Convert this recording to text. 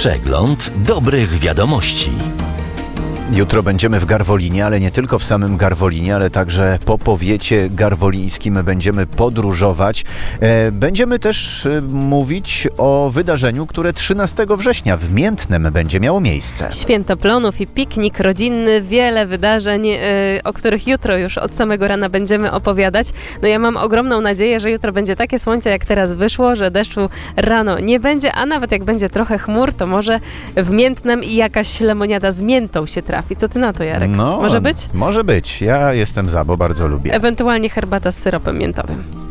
Przegląd dobrych wiadomości. Jutro będziemy w Garwolinie, ale nie tylko w samym Garwolinie, ale także po powiecie garwolińskim będziemy podróżować. Będziemy też mówić o wydarzeniu, które 13 września w Miętnem będzie miało miejsce. Święto plonów i piknik rodzinny, wiele wydarzeń, o których jutro już od samego rana będziemy opowiadać. No ja mam ogromną nadzieję, że jutro będzie takie słońce, jak teraz wyszło, że deszczu rano nie będzie, a nawet jak będzie trochę chmur, to może w Miętnem i jakaś lemoniada z miętą się trafi. Co ty na to, Jarek? No, może być? Może być. Ja jestem za, bo bardzo lubię. Ewentualnie herbata z syropem miętowym.